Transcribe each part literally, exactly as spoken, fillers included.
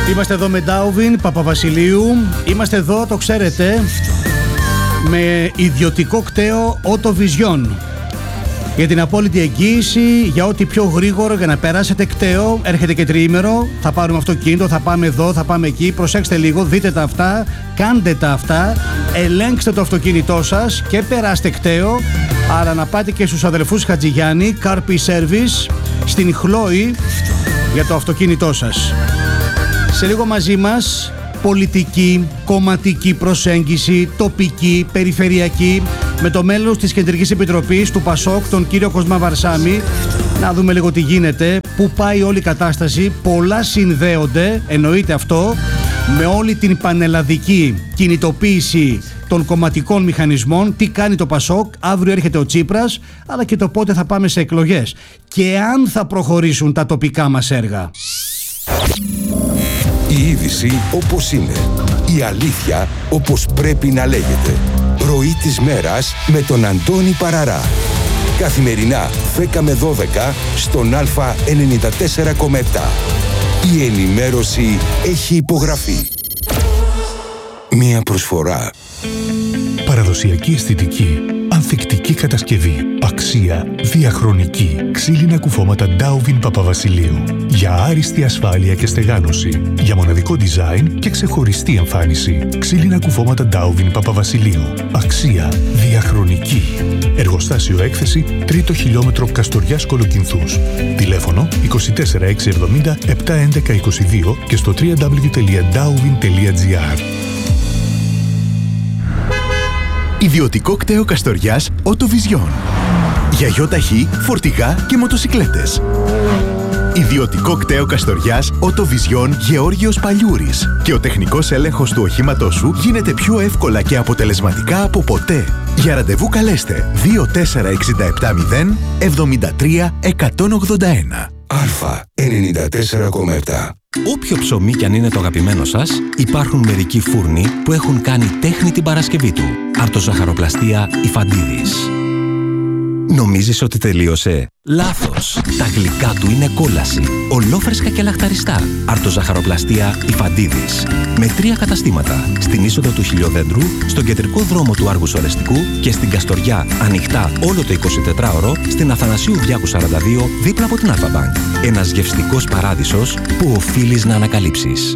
Είμαστε εδώ με Ντάουβιν Παπαβασιλείου. Είμαστε εδώ, το ξέρετε, με ιδιωτικό κταίο Autovision. Για την απόλυτη εγγύηση, για ό,τι πιο γρήγορο για να περάσετε κταίο. Έρχεται και τριήμερο, θα πάρουμε αυτοκίνητο, θα πάμε εδώ, θα πάμε εκεί. Προσέξτε λίγο, δείτε τα αυτά, κάντε τα αυτά, ελέγξτε το αυτοκίνητό σας και περάστε κταίο. Άρα να πάτε και στους αδελφούς Χατζηγιάννη, Carpi Service, στην Χλόη, για το αυτοκίνητό σας. Σε λίγο μαζί μας, πολιτική, κομματική προσέγγιση, τοπική, περιφερειακή, με το μέλος της Κεντρικής Επιτροπής του Πασόκ, τον κύριο Κοσμά Βαρσάμι. Να δούμε λίγο τι γίνεται, πού πάει όλη η κατάσταση. Πολλά συνδέονται, εννοείται αυτό, με όλη την πανελλαδική κινητοποίηση των κομματικών μηχανισμών. Τι κάνει το Πασόκ, αύριο έρχεται ο Τσίπρας, αλλά και το πότε θα πάμε σε εκλογές. Και αν θα προχωρήσουν τα τοπικά μας έργα. Η είδηση όπως είναι. Η αλήθεια όπως πρέπει να λέγεται. Πρωί της μέρας με τον Αντώνη Παραρά. Καθημερινά δέκα με δώδεκα στον Α ενενήντα τέσσερα κόμμα επτά. Η ενημέρωση έχει υπογραφεί. Μία προσφορά. Παραδοσιακή αισθητική. Ανθεκτική κατασκευή. Αξία διαχρονική. Ξύλινα κουφώματα Ντάουβιν Παπαβασιλείου. Για άριστη ασφάλεια και στεγάνωση. Για μοναδικό design και ξεχωριστή εμφάνιση. Ξύλινα κουφώματα Ντάουβιν Παπαβασιλείου. Αξία διαχρονική. Εργοστάσιο έκθεση τρίτο χιλιόμετρο Καστοριάς Κολοκυνθούς. Τηλέφωνο είκοσι τέσσερα έξι εβδομήντα επτά έντεκα είκοσι δύο και στο double-u double-u double-u τελεία ντάουβιν τελεία τζι άρ. Ιδιωτικό κταίο Καστοριάς Autovision. Για γιοταχή, φορτηγά και μοτοσικλέτες. Ιδιωτικό κταίο Καστοριάς Autovision Γεώργιος Παλιούρης. Και ο τεχνικός έλεγχος του οχήματός σου γίνεται πιο εύκολα και αποτελεσματικά από ποτέ. Για ραντεβού καλέστε δύο τέσσερα έξι επτά μηδέν εβδομήντα τρία εκατόν ογδόντα ένα. Α ενενήντα τέσσερα κόμμα επτά. Όποιο ψωμί κι αν είναι το αγαπημένο σας, υπάρχουν μερικοί φούρνοι που έχουν κάνει τέχνη την Παρασκευή του. Αρτοζαχαροπλαστεία Ιφαντίδης. Νομίζεις ότι τελείωσε? Λάθος! Τα γλυκά του είναι κόλαση. Ολόφρεσκα και λαχταριστά. Αρτοζαχαροπλαστεία Ιφαντίδης. Με τρία καταστήματα. Στην είσοδο του Χιλιοδέντρου, στον κεντρικό δρόμο του Άργους Ορεστικού και στην Καστοριά, ανοιχτά όλο το εικοσιτετράωρο, στην Αθανασίου Διάκου σαράντα δύο, δίπλα από την Αλφα-Μπανκ. Ένας γευστικός παράδεισος που οφείλεις να ανακαλύψεις.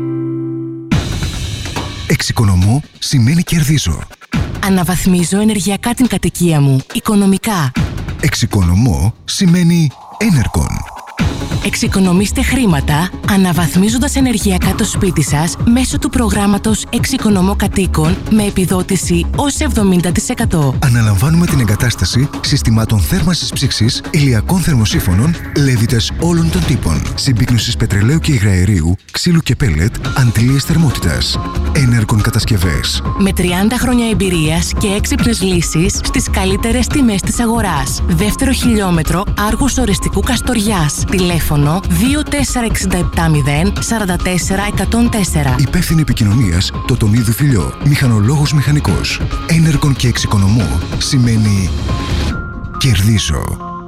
Εξοικονομώ σημαίνει κερδίζω. Αναβαθμίζω ενεργειακά την κατοικία μου, οικονομικά. Εξοικονομώ σημαίνει Enercon. Εξοικονομήστε χρήματα αναβαθμίζοντας ενεργειακά το σπίτι σας μέσω του προγράμματος Εξοικονομώ Κατοίκων με επιδότηση ως εβδομήντα τοις εκατό. Αναλαμβάνουμε την εγκατάσταση συστημάτων θέρμανσης ψήξης, ηλιακών θερμοσύφωνων, λέβητες όλων των τύπων, συμπίκνωσης πετρελαίου και υγραερίου, ξύλου και πέλετ, αντλίες θερμότητας. Enercon κατασκευές. Με τριάντα χρόνια εμπειρίας και έξυπνες λύσεις στις καλύτερες τιμές της αγοράς. Δεύτερο χιλιόμετρο Άργους Ορεστικού Καστοριάς. Τηλέφωνο δύο τέσσερα έξι επτά μηδέν τέσσερα τέσσερα εκατόν τέσσερα. Υπεύθυνη επικοινωνίας το Τονίδου Φιλιό. Μηχανολόγος μηχανικός. Enercon και εξοικονομώ σημαίνει κερδίζω.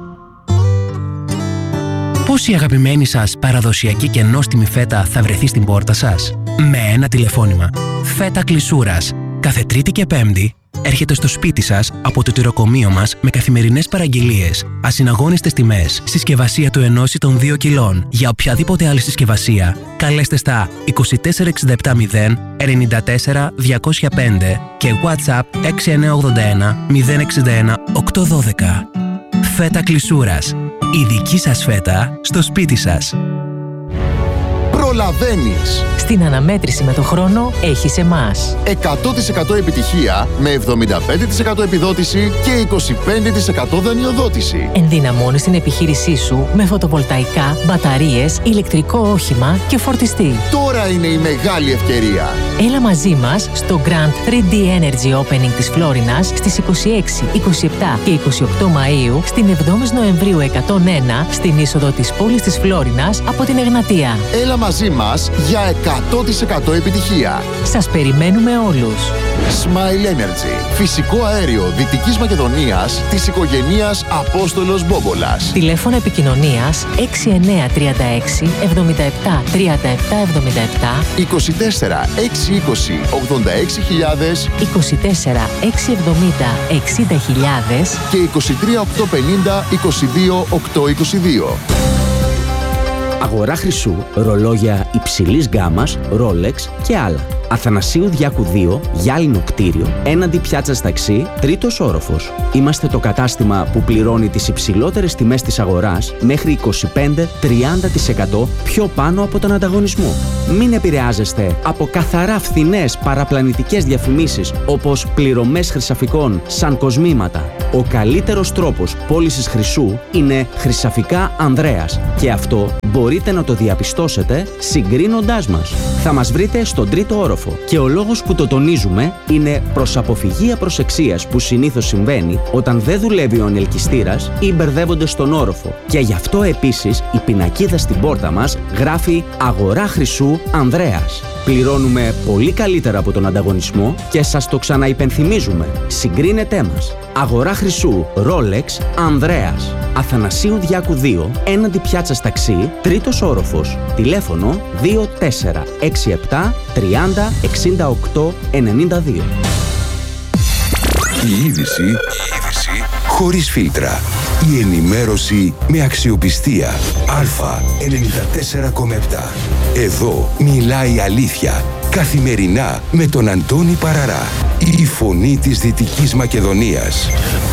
Πώς η αγαπημένη σας παραδοσιακή και νόστιμη φέτα θα βρεθεί στην πόρτα σας? Με ένα τηλεφώνημα. Φέτα Κλεισούρας. Κάθε Τρίτη και Πέμπτη έρχεται στο σπίτι σας από το τυροκομείο μας με καθημερινές παραγγελίες, ασυναγώνιστες τιμές, συσκευασία του ενός ή των δύο κιλών. Για οποιαδήποτε άλλη συσκευασία, καλέστε στα είκοσι τέσσερα εξήντα επτά μηδέν ενενήντα τέσσερα διακόσια πέντε και WhatsApp έξι εννιά ογδόντα ένα μηδέν εξήντα ένα οκτακόσια δώδεκα. Φέτα Κλεισούρας. Η δική σας φέτα στο σπίτι σας. Προλαβαίνεις! Στην αναμέτρηση με το χρόνο έχεις εμάς. εκατό τοις εκατό επιτυχία με εβδομήντα πέντε τοις εκατό επιδότηση και είκοσι πέντε τοις εκατό δανειοδότηση. Ενδυναμώνεις την επιχείρησή σου με φωτοβολταϊκά, μπαταρίες, ηλεκτρικό όχημα και φορτιστή. Τώρα είναι η μεγάλη ευκαιρία. Έλα μαζί μας στο Grand θρι ντι Energy Opening της Φλόρινας στις είκοσι έξι, είκοσι επτά και είκοσι οκτώ Μαΐου, στην εβδόμη Νοεμβρίου εκατόν ένα, στην είσοδο της πόλης της Φλόρινας από την Εγνατία. Έλα μαζί μαζί μας για εκατό τοις εκατό επιτυχία. Σας περιμένουμε όλους. Smile Energy. Φυσικό αέριο Δυτικής Μακεδονίας της οικογενείας Απόστολος Μπόμπολας. Τηλέφωνο επικοινωνίας έξι εννιά τρία έξι εβδομήντα επτά τριάντα επτά εβδομήντα επτά, είκοσι τέσσερα εξακόσια είκοσι ογδόντα έξι χιλιάδες, είκοσι τέσσερα εξακόσια εβδομήντα εξήντα χιλιάδες και είκοσι τρία οκτακόσια πενήντα είκοσι δύο οκτακόσια είκοσι δύο. Αγορά χρυσού, ρολόγια υψηλής γκάμας, Rolex και άλλα. Αθανασίου Διάκου δύο, γυάλινο κτίριο, έναντι πιάτσας ταξί, τρίτος όροφος. Είμαστε το κατάστημα που πληρώνει τις υψηλότερες τιμές της αγοράς μέχρι είκοσι πέντε με τριάντα τοις εκατό πιο πάνω από τον ανταγωνισμό. Μην επηρεάζεστε από καθαρά φθηνές παραπλανητικές διαφημίσεις όπως πληρωμές χρυσαφικών σαν κοσμήματα. Ο καλύτερος τρόπος πώλησης χρυσού είναι Χρυσαφικά Ανδρέας και αυτό μπορείτε να το διαπιστώσετε συγκρίνοντάς μας. Θα μας βρείτε στον τρίτο όροφο και ο λόγος που το τονίζουμε είναι προς αποφυγή απροσεξίας που συνήθως συμβαίνει όταν δεν δουλεύει ο ανελκυστήρας ή μπερδεύονται στον όροφο. Και γι' αυτό επίσης η πινακίδα στην πόρτα μας γράφει «Αγορά χρυσού Ανδρέας». Πληρώνουμε πολύ καλύτερα από τον ανταγωνισμό και σας το ξαναυπενθυμίζουμε. Συγκρίνετέ μας. Αγορά χρυσού Rolex Ανδρέας. Αθανασίου Διάκου δύο, έναντι πιάτσας ταξί, τρίτος όροφος. Τηλέφωνο δύο τέσσερα έξι επτά τριάντα εξήντα οκτώ ενενήντα δύο. Η είδηση, η είδηση χωρίς φίλτρα. Η ενημέρωση με αξιοπιστία. Α ενενήντα τέσσερα κόμμα επτά. Εδώ μιλάει η αλήθεια. Καθημερινά με τον Αντώνη Παραρά. Η φωνή της Δυτικής Μακεδονίας.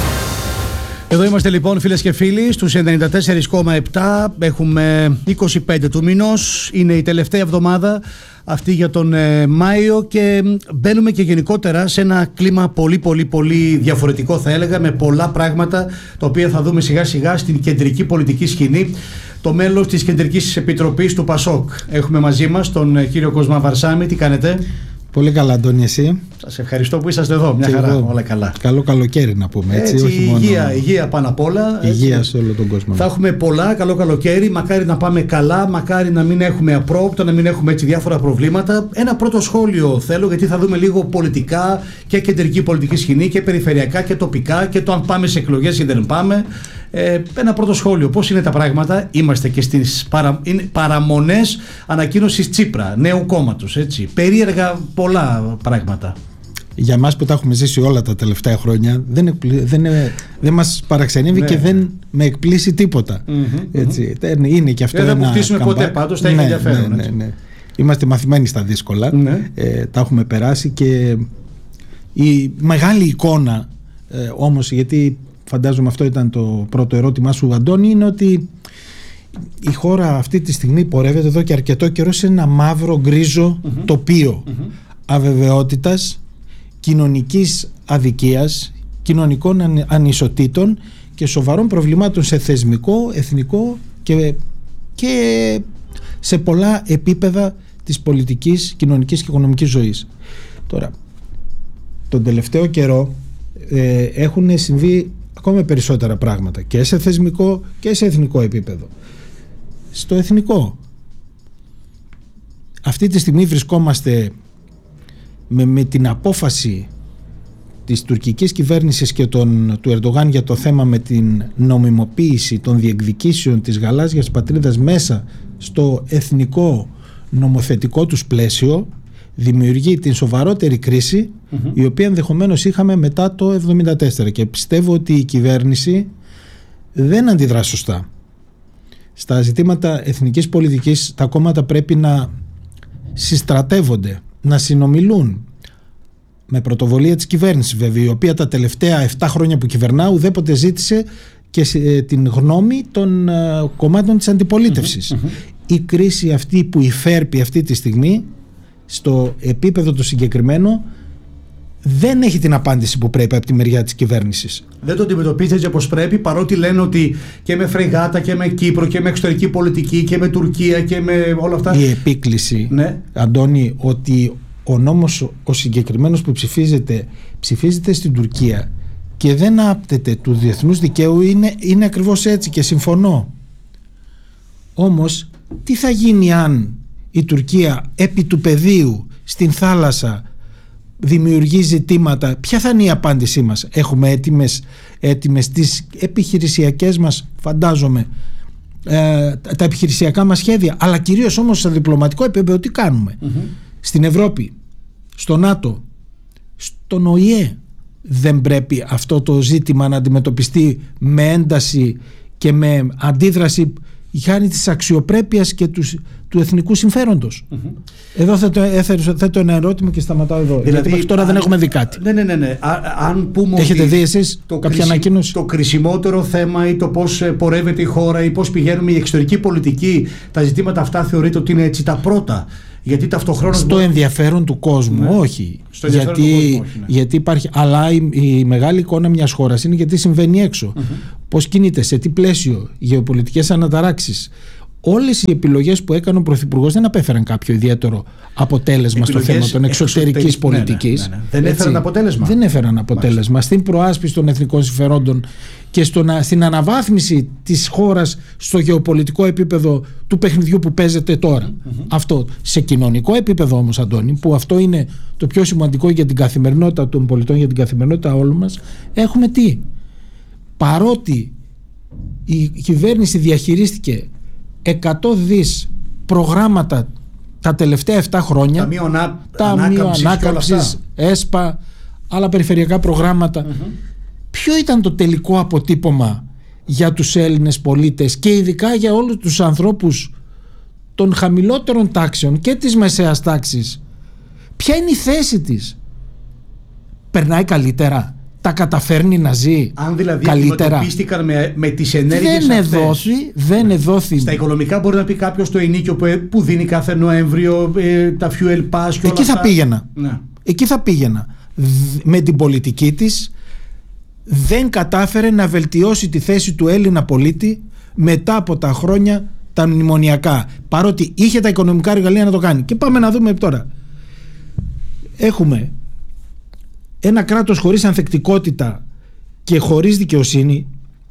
Εδώ είμαστε λοιπόν, φίλες και φίλοι, στους ενενήντα τέσσερα κόμμα επτά. Έχουμε είκοσι πέντε του μηνός. Είναι η τελευταία εβδομάδα αυτή για τον ε, Μάιο και μπαίνουμε και γενικότερα σε ένα κλίμα πολύ πολύ πολύ διαφορετικό, θα έλεγα, με πολλά πράγματα τα οποία θα δούμε σιγά σιγά στην κεντρική πολιτική σκηνή. Το μέλος της Κεντρικής Επιτροπής του ΠΑΣΟΚ έχουμε μαζί μας τον ε, κύριο Κοσμά Βαρσάμι. Τι κάνετε? Πολύ καλά, Αντώνη, εσύ? Σας ευχαριστώ που είσαστε εδώ. Μια και χαρά, εγώ. Όλα καλά. Καλό καλοκαίρι να πούμε, έτσι. έτσι όχι υγεία, μόνο... υγεία πάνω απ' όλα. Υγεία έτσι. Σε όλο τον κόσμο. Θα έχουμε πολλά, καλό καλοκαίρι. Μακάρι να πάμε καλά, μακάρι να μην έχουμε απρόπτα, να μην έχουμε έτσι διάφορα προβλήματα. Ένα πρώτο σχόλιο θέλω, γιατί θα δούμε λίγο πολιτικά και κεντρική πολιτική σκηνή και περιφερειακά και τοπικά και το αν πάμε σε εκλογές ή δεν πάμε. Ε, ένα πρώτο σχόλιο. Πώς είναι τα πράγματα? Είμαστε και στις παρα, παραμονές ανακοίνωσης Τσίπρα, νέου κόμματος. Έτσι. Περίεργα πολλά πράγματα. Για μας που τα έχουμε ζήσει όλα τα τελευταία χρόνια, δεν, εκπλη, δεν, δεν μας παραξενεύει ναι. και δεν με εκπλήσει τίποτα. Mm-hmm, έτσι. Mm-hmm. Είναι και αυτό δεν ένα. Δεν θα αποκτήσουμε ποτέ πάντως, θα έχει ναι, ενδιαφέρον. Ναι, ναι, ναι. Είμαστε μαθημένοι στα δύσκολα. Ναι. Ε, τα έχουμε περάσει και η μεγάλη εικόνα ε, όμως, γιατί φαντάζομαι αυτό ήταν το πρώτο ερώτημά σου, Αντώνη, είναι ότι η χώρα αυτή τη στιγμή πορεύεται εδώ και αρκετό καιρό σε ένα μαύρο γκρίζο mm-hmm. τοπίο mm-hmm. αβεβαιότητας, κοινωνικής αδικίας, κοινωνικών ανισοτήτων και σοβαρών προβλημάτων σε θεσμικό, εθνικό και, και σε πολλά επίπεδα της πολιτικής, κοινωνικής και οικονομικής ζωής. Τώρα, τον τελευταίο καιρό ε, έχουν συμβεί ακόμα περισσότερα πράγματα και σε θεσμικό και σε εθνικό επίπεδο. Στο εθνικό, αυτή τη στιγμή βρισκόμαστε με, με την απόφαση της τουρκικής κυβέρνησης και τον, του Ερντογάν για το θέμα με την νομιμοποίηση των διεκδικήσεων της γαλάζιας πατρίδας μέσα στο εθνικό νομοθετικό τους πλαίσιο, δημιουργεί την σοβαρότερη κρίση mm-hmm. η οποία ενδεχομένως είχαμε μετά το εβδομήντα τέσσερα, και πιστεύω ότι η κυβέρνηση δεν αντιδρά σωστά. Στα ζητήματα εθνικής πολιτικής τα κόμματα πρέπει να συστρατεύονται, να συνομιλούν με πρωτοβολία της κυβέρνησης, βέβαια, η οποία τα τελευταία επτά χρόνια που κυβερνά ουδέποτε ζήτησε και την γνώμη των κομμάτων της αντιπολίτευσης. Mm-hmm. Η κρίση αυτή που υφέρπει αυτή τη στιγμή στο επίπεδο το συγκεκριμένο δεν έχει την απάντηση που πρέπει από τη μεριά της κυβέρνησης. Δεν το αντιμετωπίζει έτσι όπως πρέπει, παρότι λένε ότι και με φρεγάτα και με Κύπρο και με εξωτερική πολιτική και με Τουρκία και με όλα αυτά. Η επίκληση, ναι. Αντώνη, ότι ο νόμος ο συγκεκριμένος που ψηφίζεται ψηφίζεται στην Τουρκία και δεν άπτεται του διεθνούς δικαίου είναι, είναι ακριβώς έτσι και συμφωνώ. Όμως τι θα γίνει αν η Τουρκία επί του πεδίου στην θάλασσα δημιουργεί ζητήματα, ποια θα είναι η απάντησή μας? Έχουμε έτοιμες, έτοιμες τις επιχειρησιακές μας, φαντάζομαι, ε, τα επιχειρησιακά μας σχέδια, αλλά κυρίως όμως σε διπλωματικό επίπεδο τι κάνουμε? Mm-hmm. Στην Ευρώπη, στο ΝΑΤΟ, στον Ο Η Ε, δεν πρέπει αυτό το ζήτημα να αντιμετωπιστεί με ένταση και με αντίδραση χάρη της αξιοπρέπειας και του, του εθνικού συμφέροντος? Mm-hmm. Εδώ θέτω, θέτω ένα ερώτημα και σταματάω εδώ. Δηλαδή, γιατί μέχρι τώρα αν, δεν έχουμε δει κάτι. Ναι, ναι, ναι, ναι. Α, αν πούμε έχετε δει εσείς το κάποια κρισι, ανακοίνωση? Το κρισιμότερο θέμα ή το πώς πορεύεται η χώρα ή πώς πηγαίνουμε η εξωτερική πολιτική, τα ζητήματα αυτά θεωρείτε ότι είναι έτσι τα πρώτα? Γιατί ταυτόχρονα. Στο μπορεί... ενδιαφέρον του κόσμου, ναι. όχι. Στο γιατί, του κόσμου, όχι, ναι. γιατί υπάρχει. Αλλά η, η μεγάλη εικόνα μιας χώρας είναι γιατί συμβαίνει έξω. Mm-hmm. Πώς κινείται, σε τι πλαίσιο, γεωπολιτικές αναταράξεις. Όλες οι επιλογές που έκανε ο Πρωθυπουργός δεν απέφεραν κάποιο ιδιαίτερο αποτέλεσμα επιλογές στο θέμα των εξωτερικής πολιτικής. Ναι, ναι, ναι. Δεν έφεραν αποτέλεσμα. Δεν έφεραν αποτέλεσμα. Μάλιστα. Στην προάσπιση των εθνικών συμφερόντων και στο να, στην αναβάθμιση της χώρας στο γεωπολιτικό επίπεδο του παιχνιδιού που παίζεται τώρα. Mm-hmm. Αυτό. Σε κοινωνικό επίπεδο όμως, Αντώνη, που αυτό είναι το πιο σημαντικό για την καθημερινότητα των πολιτών, για την καθημερινότητα όλων μας, έχουμε τι? Παρότι η κυβέρνηση διαχειρίστηκε εκατό δις προγράμματα τα τελευταία επτά χρόνια, Ταμείο Ανάκαμψης, ΕΣΠΑ, άλλα περιφερειακά προγράμματα, mm-hmm. ποιο ήταν το τελικό αποτύπωμα για τους Έλληνες πολίτες και ειδικά για όλους τους ανθρώπους των χαμηλότερων τάξεων και της μεσαίας τάξης? Ποια είναι η θέση της? Περνάει καλύτερα? Τα καταφέρνει να ζει αν δηλαδή καλύτερα? αντιμετωπίστηκαν με, με τις ενέργειες δεν αυτές. Εδόθη, δεν ναι. εδόθη. Στα οικονομικά μπορεί να πει κάποιος το ενίκιο που, που δίνει κάθε Νοέμβριο, ε, τα fuel pass και όλα εκεί θα αυτά. πήγαινα. Ναι. Εκεί θα πήγαινα. Με την πολιτική της δεν κατάφερε να βελτιώσει τη θέση του Έλληνα πολίτη μετά από τα χρόνια τα μνημονιακά, παρότι είχε τα οικονομικά εργαλεία να το κάνει. Και πάμε να δούμε τώρα. Έχουμε ένα κράτος χωρίς ανθεκτικότητα και χωρίς δικαιοσύνη,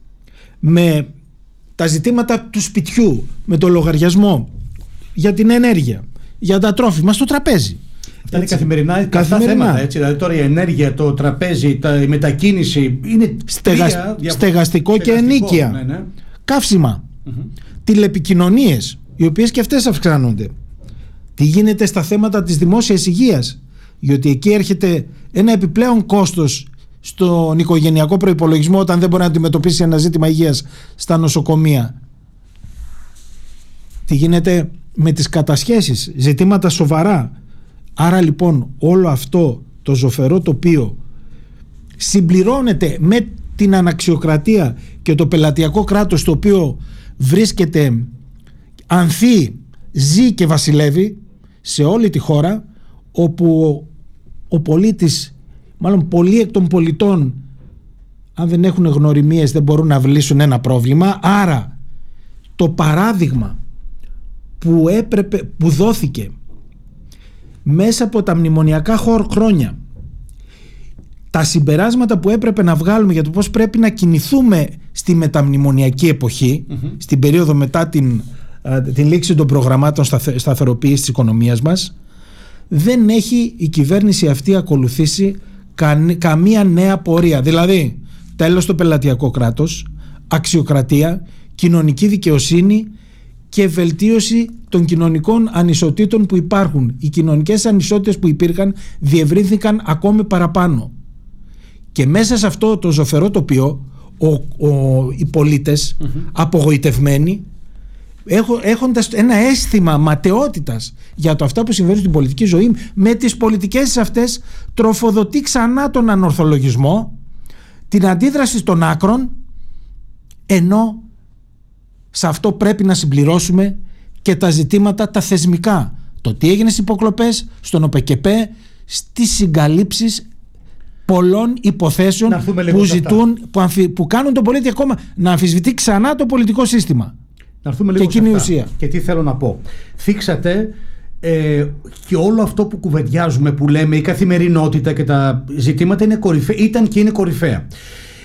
με τα ζητήματα του σπιτιού, με το λογαριασμό για την ενέργεια, για τα τρόφιμα στο τραπέζι. Αυτά είναι καθημερινά, καθημερινά. Θέματα, έτσι. Δηλαδή τώρα η ενέργεια, το τραπέζι, τα, η μετακίνηση είναι Στεγα... τρία, διαφο... στεγαστικό και ενίκεια, ναι, ναι. καύσιμα, mm-hmm. τηλεπικοινωνίες, οι οποίες και αυτές αυξάνονται. Τι γίνεται στα θέματα της δημόσιας υγείας, γιατί εκεί έρχεται ένα επιπλέον κόστος στον οικογενειακό προϋπολογισμό όταν δεν μπορεί να αντιμετωπίσει ένα ζήτημα υγείας στα νοσοκομεία. Τι γίνεται με τις κατασχέσεις, ζητήματα σοβαρά. Άρα λοιπόν όλο αυτό το ζωφερό τοπίο συμπληρώνεται με την αναξιοκρατία και το πελατειακό κράτος, το οποίο βρίσκεται, ανθεί, ζει και βασιλεύει σε όλη τη χώρα, όπου ο πολίτης, μάλλον πολλοί εκ των πολιτών, αν δεν έχουν γνωριμίες δεν μπορούν να λύσουν ένα πρόβλημα. Άρα το παράδειγμα που έπρεπε, που δόθηκε μέσα από τα μνημονιακά χρόνια, τα συμπεράσματα που έπρεπε να βγάλουμε για το πώς πρέπει να κινηθούμε στη μεταμνημονιακή εποχή, mm-hmm. στην περίοδο μετά την, την λήξη των προγραμμάτων σταθε, σταθεροποίησης της οικονομίας μας, δεν έχει η κυβέρνηση αυτή ακολουθήσει κα, καμία νέα πορεία. Δηλαδή τέλος το πελατειακό κράτος, αξιοκρατία, κοινωνική δικαιοσύνη και βελτίωση των κοινωνικών ανισοτήτων που υπάρχουν. Οι κοινωνικές ανισότητες που υπήρχαν διευρύνθηκαν ακόμη παραπάνω. Και μέσα σε αυτό το ζωφερό τοπίο ο, ο, οι πολίτες mm-hmm. απογοητευμένοι, έχω, έχοντας ένα αίσθημα ματαιότητας για το αυτά που συμβαίνουν στην πολιτική ζωή, με τις πολιτικές αυτές τροφοδοτεί ξανά τον ανορθολογισμό, την αντίδραση των άκρων, ενώ σε αυτό πρέπει να συμπληρώσουμε και τα ζητήματα τα θεσμικά. Το τι έγινε στις υποκλοπές, στον ΟΠΕΚΕΠΕ, στις συγκαλύψεις πολλών υποθέσεων που ζητούν, που, αμφι, που κάνουν τον πολίτη ακόμα να αμφισβητεί ξανά το πολιτικό σύστημα. Να έρθουμε λίγο και εκείνη η αυτά. ουσία. Και τι θέλω να πω. Θίξατε ε, και όλο αυτό που κουβεντιάζουμε, που λέμε, η καθημερινότητα και τα ζητήματα είναι κορυφαία, ήταν και είναι κορυφαία.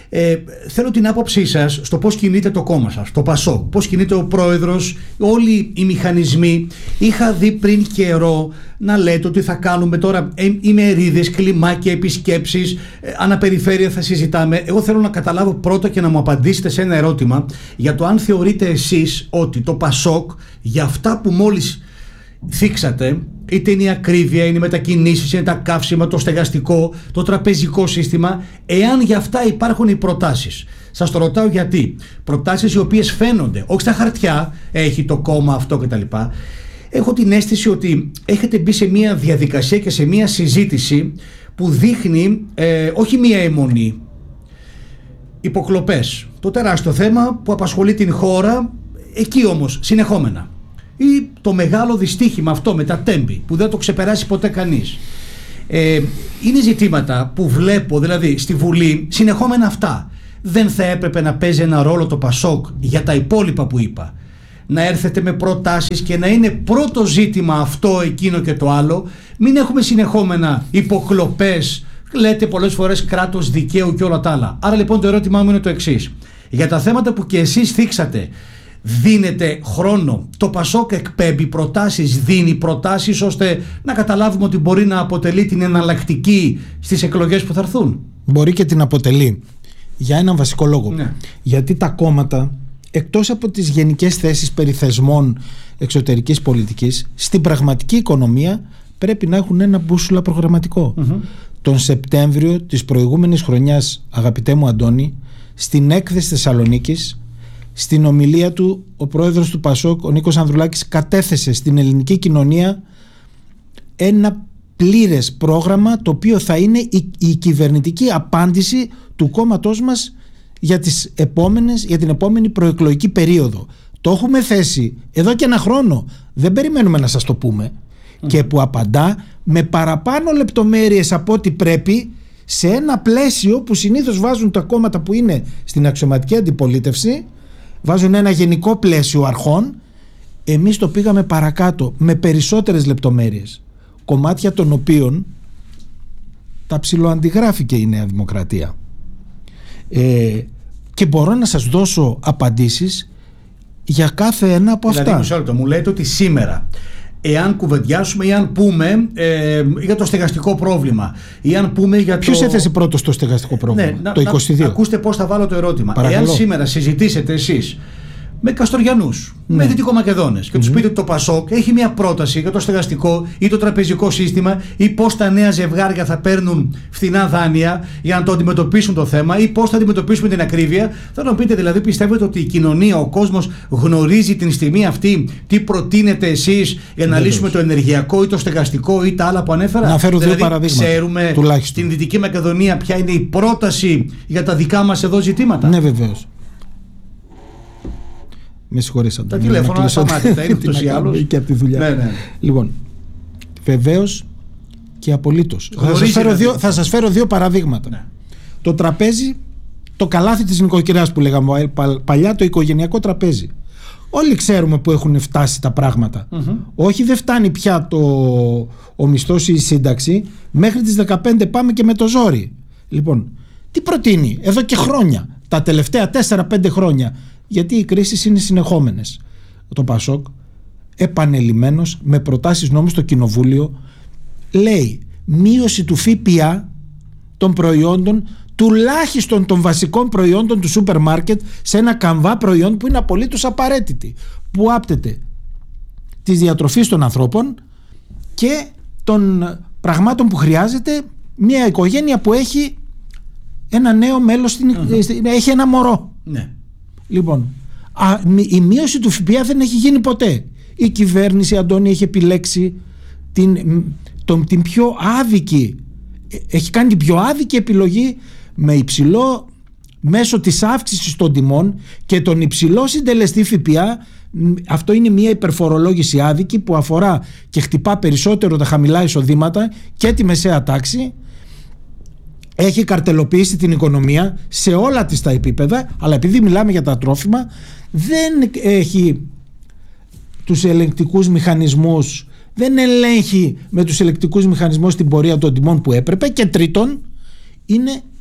Ε, θέλω την άποψή σας στο πώς κινείται το κόμμα σας, το ΠΑΣΟΚ, πώς κινείται ο πρόεδρος, όλοι οι μηχανισμοί. Είχα δει πριν καιρό να λέτε ότι θα κάνουμε τώρα ε, ημερίδες, κλιμάκια, επισκέψεις, ε, αναπεριφέρεια θα συζητάμε. Εγώ θέλω να καταλάβω πρώτα και να μου απαντήσετε σε ένα ερώτημα για το αν θεωρείτε εσείς ότι το ΠΑΣΟΚ για αυτά που μόλις θίξατε, είτε είναι η ακρίβεια, είναι οι μετακινήσεις, είναι τα καύσιμα, το στεγαστικό, το τραπεζικό σύστημα, εάν για αυτά υπάρχουν οι προτάσεις. Σας το ρωτάω γιατί. Προτάσεις οι οποίες φαίνονται, όχι στα χαρτιά, έχει το κόμμα αυτό κτλ. Έχω την αίσθηση ότι έχετε μπει σε μια διαδικασία και σε μια συζήτηση που δείχνει ε, όχι μια αιμονή, υποκλοπές. Το τεράστιο θέμα που απασχολεί την χώρα, εκεί όμως συνεχόμενα. Ή το μεγάλο δυστύχημα αυτό με τα τέμπη που δεν το ξεπεράσει ποτέ κανείς. Ε, είναι ζητήματα που βλέπω, δηλαδή στη Βουλή, συνεχόμενα αυτά. Δεν θα έπρεπε να παίζει ένα ρόλο το ΠΑΣΟΚ για τα υπόλοιπα που είπα? Να έρθετε με προτάσεις και να είναι πρώτο ζήτημα αυτό, εκείνο και το άλλο. Μην έχουμε συνεχόμενα υποκλοπές, λέτε πολλές φορές κράτος δικαίου και όλα τα άλλα. Άρα λοιπόν το ερώτημά μου είναι το εξής. Για τα θέματα που και εσείς θίξατε, δίνετε χρόνο? Το ΠΑΣΟΚ εκπέμπει προτάσεις, δίνει προτάσεις ώστε να καταλάβουμε ότι μπορεί να αποτελεί την εναλλακτική στις εκλογές που θα έρθουν? Μπορεί και την αποτελεί. Για έναν βασικό λόγο. Ναι. Γιατί τα κόμματα, εκτός από τις γενικές θέσεις περί θεσμών εξωτερικής πολιτικής, στην πραγματική οικονομία πρέπει να έχουν ένα μπούσουλα προγραμματικό. Mm-hmm. Τον Σεπτέμβριο της προηγούμενης χρονιάς, αγαπητέ μου Αντώνη, στην έκθεση Θεσσαλονίκης, στην ομιλία του, ο πρόεδρος του ΠΑΣΟΚ, ο Νίκος Ανδρουλάκης, κατέθεσε στην ελληνική κοινωνία ένα πλήρες πρόγραμμα, το οποίο θα είναι η, η κυβερνητική απάντηση του κόμματός μας για, τις επόμενες, για την επόμενη προεκλογική περίοδο. Το έχουμε θέσει εδώ και ένα χρόνο. Δεν περιμένουμε να σας το πούμε. Mm. Και που απαντά με παραπάνω λεπτομέρειες από ό,τι πρέπει, σε ένα πλαίσιο που συνήθως βάζουν τα κόμματα που είναι στην αξιωματική αντιπολίτευση. Βάζουν ένα γενικό πλαίσιο αρχών. Εμείς το πήγαμε παρακάτω με περισσότερες λεπτομέρειες, κομμάτια των οποίων τα ψιλοαντιγράφει και η Νέα Δημοκρατία. Ε, και μπορώ να σας δώσω απαντήσεις για κάθε ένα από δηλαδή, αυτά. Δηλαδή, μισό λεπτό, μου λέτε ότι σήμερα, εάν κουβεντιάσουμε ή αν πούμε ε, για το στεγαστικό πρόβλημα, ή αν πούμε για το... Ποιος έθεσε πρώτο στο στεγαστικό πρόβλημα? Ναι, το είκοσι δύο. Να, ακούστε πώς θα βάλω το ερώτημα. Παρακαλώ. Εάν σήμερα συζητήσετε εσείς με Καστοριανούς, ναι, με Δυτικομακεδόνες και mm-hmm. τους πείτε ότι το ΠΑΣΟΚ έχει μια πρόταση για το στεγαστικό ή το τραπεζικό σύστημα, ή πώς τα νέα ζευγάρια θα παίρνουν φθηνά δάνεια για να το αντιμετωπίσουν το θέμα, ή πώς θα αντιμετωπίσουμε την ακρίβεια, θα να πείτε δηλαδή, πιστεύετε ότι η κοινωνία, ο κόσμος γνωρίζει την στιγμή αυτή τι προτείνετε εσείς για να λύσουμε το ενεργειακό ή το στεγαστικό ή τα άλλα που ανέφερα? Να φέρω δηλαδή, δύο παραδείγματα. Ξέρουμε τουλάχιστον στην Δυτική Μακεδονία ποια είναι η πρόταση για τα δικά μας εδώ ζητήματα? Ναι, βεβαίως. Με συγχωρήσατε. Τα τηλέφωνα σταμάτητα, είναι ούτως ή άλλως. Και από τη δουλειά. Ναι, ναι. Λοιπόν, βεβαίως και απολύτως. Θα σας, φέρω δύο, θα σας φέρω δύο παραδείγματα. Ναι. Το τραπέζι, το καλάθι της νοικοκυράς που λέγαμε παλιά, το οικογενειακό τραπέζι. Όλοι ξέρουμε που έχουν φτάσει τα πράγματα. Mm-hmm. Όχι, δεν φτάνει πια το, ο μισθός ή η σύνταξη. Μέχρι τις δεκαπέντε πάμε και με το ζόρι. Λοιπόν, τι προτείνει εδώ και χρόνια, τα τελευταία τέσσερα πέντε χρόνια? Γιατί οι κρίσεις είναι συνεχόμενες. Το ΠΑΣΟΚ επανελειμμένος με προτάσεις νόμου στο Κοινοβούλιο λέει μείωση του ΦΠΑ των προϊόντων, τουλάχιστον των βασικών προϊόντων του σούπερ μάρκετ, σε ένα καμβά προϊόν που είναι απολύτως απαραίτητη, που άπτεται της διατροφής των ανθρώπων και των πραγμάτων που χρειάζεται μια οικογένεια που έχει ένα νέο μέλος, στην, mm-hmm. έχει ένα μωρό. Ναι. Λοιπόν, α, η μείωση του ΦΠΑ δεν έχει γίνει ποτέ. Η κυβέρνηση, Αντώνη, έχει επιλέξει την, τον, την πιο άδικη, έχει κάνει την πιο άδικη επιλογή, με υψηλό, μέσω της αύξησης των τιμών και τον υψηλό συντελεστή ΦΠΑ. Αυτό είναι μια υπερφορολόγηση άδικη που αφορά και χτυπά περισσότερο τα χαμηλά εισοδήματα και τη μεσαία τάξη. Έχει καρτελοποιήσει την οικονομία σε όλα τις τα επίπεδα, αλλά επειδή μιλάμε για τα τρόφιμα, δεν έχει τους ελεγκτικούς μηχανισμούς, δεν ελέγχει με τους ελεγκτικούς μηχανισμούς την πορεία των τιμών που έπρεπε. Και τρίτον, είναι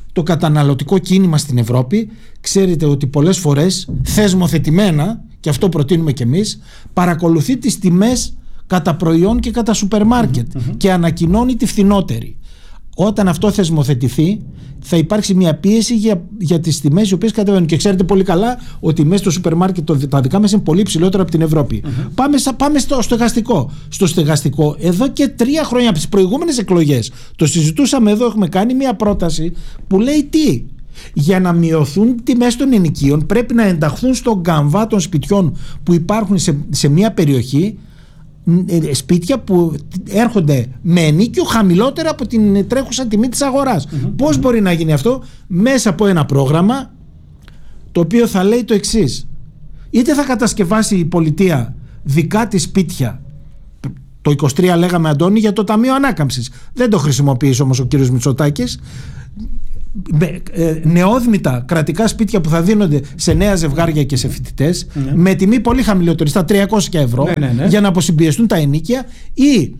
το καταναλωτικό κίνημα στην Ευρώπη, ξέρετε ότι πολλές φορές θεσμοθετημένα, και αυτό προτείνουμε κι εμείς, παρακολουθεί τις τιμές κατά προϊόν και κατά σούπερ μάρκετ mm-hmm. και ανακοινώνει τη φθηνότερη. Όταν αυτό θεσμοθετηθεί, θα υπάρξει μια πίεση για, για τις τιμές οι οποίες κατεβαίνουν. Και ξέρετε πολύ καλά ότι μέσα στο σούπερ μάρκετ τα δικά μας είναι πολύ ψηλότερα από την Ευρώπη. Mm-hmm. Πάμε, πάμε στο στεγαστικό. Στο στεγαστικό, εδώ και τρία χρόνια από τις προηγούμενες εκλογές, το συζητούσαμε εδώ, έχουμε κάνει μια πρόταση που λέει τι. Για να μειωθούν τιμές των ενοικίων, πρέπει να ενταχθούν στον καμβά των σπιτιών που υπάρχουν σε, σε μια περιοχή, σπίτια που έρχονται με ενίκιο χαμηλότερα από την τρέχουσα τιμή της αγοράς. Mm-hmm. Πώς μπορεί να γίνει αυτό? Μέσα από ένα πρόγραμμα το οποίο θα λέει το εξής: είτε θα κατασκευάσει η πολιτεία δικά της σπίτια, το είκοσι τρία λέγαμε, Αντώνη, για το Ταμείο Ανάκαμψης, δεν το χρησιμοποιήσει όμως ο κύριος Μητσοτάκης, με, ε, νεόδμητα κρατικά σπίτια που θα δίνονται σε νέα ζευγάρια και σε φοιτητές ναι. με τιμή πολύ χαμηλότερη, στα τριακόσια ευρώ, ναι, ναι, ναι. για να αποσυμπιεστούν τα ενοίκια, ή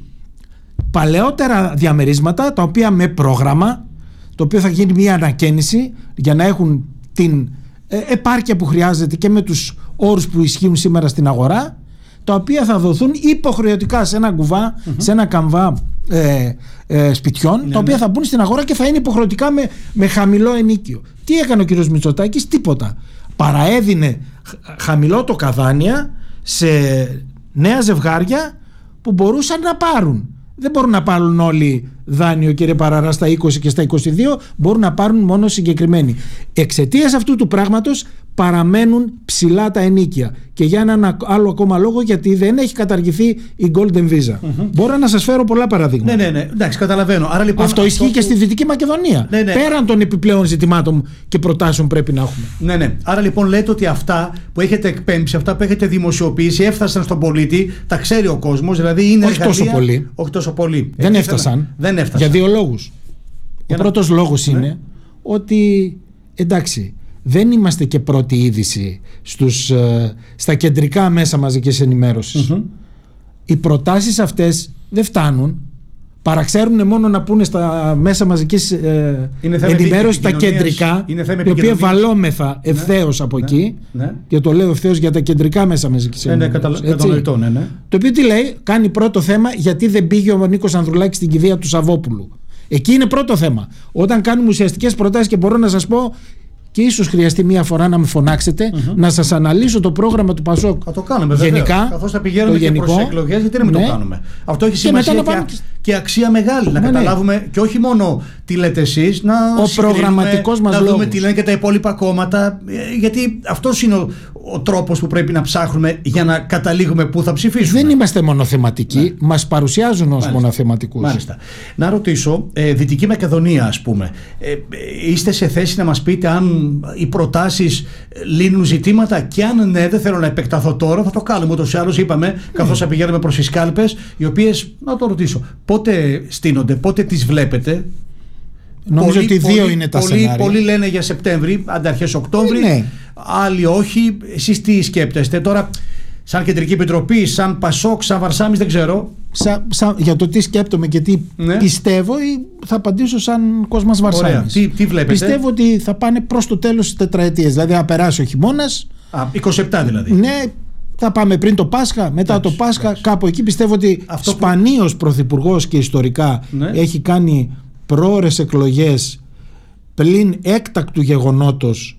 παλαιότερα διαμερίσματα τα οποία με πρόγραμμα, το οποίο θα γίνει μια ανακαίνιση για να έχουν την ε, επάρκεια που χρειάζεται και με τους όρους που ισχύουν σήμερα στην αγορά, τα οποία θα δοθούν υποχρεωτικά σε ένα κουβά, mm-hmm. σε ένα καμβά ε, ε, σπιτιών, ναι, τα οποία ναι. θα μπουν στην αγορά και θα είναι υποχρεωτικά με, με χαμηλό ενίκιο. Τι έκανε ο κ. Μητσοτάκης? Τίποτα. Παραέδινε χαμηλό το καδάνια σε νέα ζευγάρια που μπορούσαν να πάρουν. Δεν μπορούν να πάρουν όλοι δάνειο, κύριε Παραρά, στα είκοσι και στα είκοσι δύο, μπορούν να πάρουν μόνο συγκεκριμένοι. Εξαιτίας αυτού του πράγματος παραμένουν ψηλά τα ενίκια. Και για έναν άλλο ακόμα λόγο, γιατί δεν έχει καταργηθεί η Golden Visa. Mm-hmm. Μπορώ να σας φέρω πολλά παραδείγματα. Ναι, ναι, ναι. Εντάξει, καταλαβαίνω. Άρα, λοιπόν, αυτό ισχύει αυτό... και στη Δυτική Μακεδονία. Ναι, ναι. Πέραν των επιπλέον ζητημάτων και προτάσεων πρέπει να έχουμε. Ναι, ναι. Άρα λοιπόν λέτε ότι αυτά που έχετε εκπέμψει, αυτά που έχετε δημοσιοποιήσει, έφτασαν στον πολίτη, τα ξέρει ο κόσμος, δηλαδή είναι. Όχι εργαλεία... τόσο πολύ. Όχι τόσο πολύ. Δεν έφτασαν. Δεν έφτασαν. Για δύο λόγους. Για ο να... πρώτος λόγος ναι. είναι ότι εντάξει. Δεν είμαστε και πρώτη είδηση στους, στα κεντρικά μέσα μαζικής ενημέρωσης. Mm-hmm. Οι προτάσεις αυτές δεν φτάνουν. Παραξέρουν μόνο να πούνε στα μέσα μαζικής ε, ενημέρωσης τα κεντρικά, τα οποία βαλόμεθα ευθέως ναι. από ναι. εκεί. Ναι. Και το λέω ευθέως για τα κεντρικά μέσα μαζικής ναι, ενημέρωσης. Ναι, κατανοητό, ναι, ναι. Το οποίο τι λέει? Κάνει πρώτο θέμα γιατί δεν πήγε ο Νίκος Ανδρουλάκης στην κηδεία του Σαββόπουλου. Εκεί είναι πρώτο θέμα. Όταν κάνουμε ουσιαστικές προτάσεις, και μπορώ να σας πω, και ίσως χρειαστεί μία φορά να με φωνάξετε, mm-hmm. να σας αναλύσω το πρόγραμμα του Πασόκ. Θα το κάνουμε, γενικά. Καθώς θα πηγαίνουμε και προς τις εκλογές, γιατί να μην ναι. το κάνουμε. Αυτό έχει σημασία και, και, και αξία μεγάλη. Να ναι, καταλάβουμε ναι. και όχι μόνο τι λέτε εσείς, να, ο προγραμματικός μας να λόγος. δούμε τι λένε και τα υπόλοιπα κόμματα. Γιατί αυτός είναι ο, ο τρόπος που πρέπει να ψάχνουμε για να καταλήγουμε πού θα ψηφίσουμε. Δεν είμαστε μονοθεματικοί, ναι. μας παρουσιάζουν ως μονοθεματικούς. Μάλιστα. Να ρωτήσω, ε, Δυτική Μακεδονία, ας πούμε, ε, ε, είστε σε θέση να μας πείτε αν οι προτάσεις λύνουν ζητήματα, και αν ναι, δεν θέλω να επεκταθώ τώρα, θα το κάνουμε ούτως ή άλλως, είπαμε, mm. καθώς θα πηγαίνουμε προς τις κάλπες, οι οποίες, να το ρωτήσω, πότε στείνονται, πότε τις βλέπετε? Νομίζω πολύ, ότι δύο πολύ, είναι τα πολύ, σενάρια. Πολλοί λένε για Σεπτέμβρη, ανταρχές Οκτώβρη, ε, ναι. άλλοι όχι. Εσείς τι σκέπτεστε τώρα, σαν Κεντρική Επιτροπή, σαν Πασόκ, σαν Βαρσάμις, δεν ξέρω. Σα, σα, για το τι σκέπτομαι και τι ναι. πιστεύω, θα απαντήσω σαν Κόσμας Βαρσάμις. Τι, τι βλέπετε? Πιστεύω ότι θα πάνε προς το τέλος της τετραετίας, δηλαδή θα περάσει ο χειμώνας. Α, είκοσι επτά δηλαδή. Ναι, θα πάμε πριν το Πάσχα, μετά εντάξει, το Πάσχα, εντάξει. κάπου εκεί. Πιστεύω ότι αυτό σπανίως που... πρωθυπουργός και ιστορικά ναι. έχει κάνει πρόωρες εκλογές πλην έκτακτου γεγονότος.